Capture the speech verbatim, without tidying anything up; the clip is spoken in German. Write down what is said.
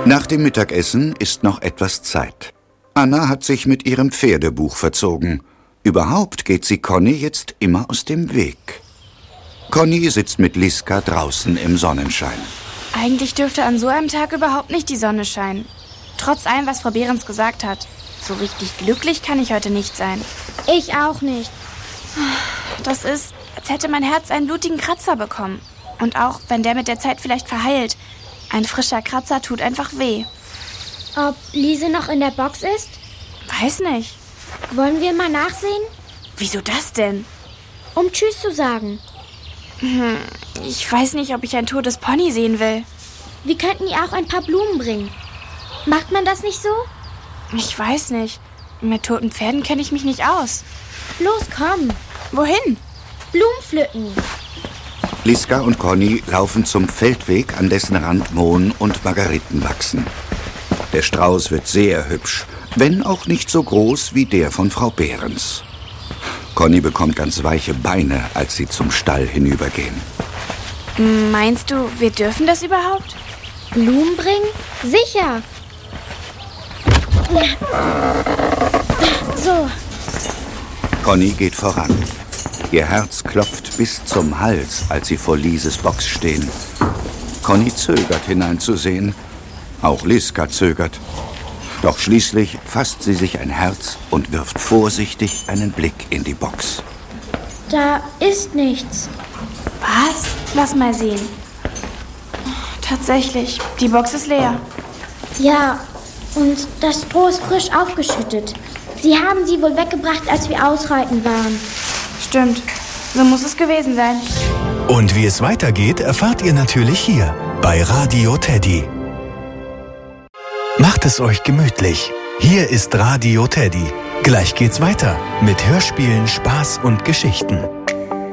Nach dem Mittagessen ist noch etwas Zeit. Anna hat sich mit ihrem Pferdebuch verzogen. Überhaupt geht sie Conny jetzt immer aus dem Weg. Conny sitzt mit Liska draußen im Sonnenschein. Eigentlich dürfte an so einem Tag überhaupt nicht die Sonne scheinen. Trotz allem, was Frau Behrens gesagt hat. So richtig glücklich kann ich heute nicht sein. Ich auch nicht. Das ist, als hätte mein Herz einen blutigen Kratzer bekommen. Und auch, wenn der mit der Zeit vielleicht verheilt. Ein frischer Kratzer tut einfach weh. Ob Lise noch in der Box ist? Weiß nicht. Wollen wir mal nachsehen? Wieso das denn? Um Tschüss zu sagen. Hm, ich weiß nicht, ob ich ein totes Pony sehen will. Wir könnten ihr auch ein paar Blumen bringen. Macht man das nicht so? Ich weiß nicht. Mit toten Pferden kenne ich mich nicht aus. Los, komm. Wohin? Blumen pflücken. Liska und Conny laufen zum Feldweg, an dessen Rand Mohn und Margeriten wachsen. Der Strauß wird sehr hübsch, wenn auch nicht so groß wie der von Frau Behrens. Conny bekommt ganz weiche Beine, als sie zum Stall hinübergehen. Meinst du, wir dürfen das überhaupt? Blumen bringen? Sicher. So. Conny geht voran. Ihr Herz klopft bis zum Hals, als sie vor Lises Box stehen. Conny zögert hineinzusehen. Auch Liska zögert. Doch schließlich fasst sie sich ein Herz und wirft vorsichtig einen Blick in die Box. Da ist nichts. Was? Lass mal sehen. Tatsächlich, die Box ist leer. Ja, und das Stroh ist frisch aufgeschüttet. Sie haben sie wohl weggebracht, als wir ausreiten waren. Stimmt, so muss es gewesen sein. Und wie es weitergeht, erfahrt ihr natürlich hier bei Radio Teddy. Macht es euch gemütlich. Hier ist Radio Teddy. Gleich geht's weiter mit Hörspielen, Spaß und Geschichten.